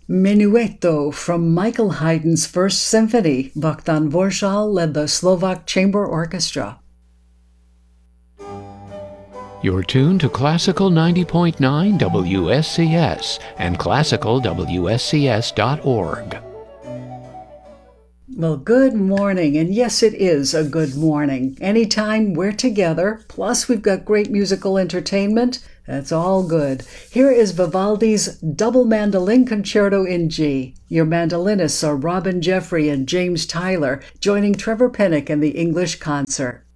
Menuetto from Michael Haydn's First Symphony. Bogdan Dvořák led the Slovak Chamber Orchestra. You're tuned to Classical 90.9 WSCS and classicalwscs.org. Well, good morning, and yes, it is a good morning. Anytime we're together, plus we've got great musical entertainment, that's all good. Here is Vivaldi's Double Mandolin Concerto in G. Your mandolinists are Robin Jeffrey and James Tyler, joining Trevor Pennock and the English Concert.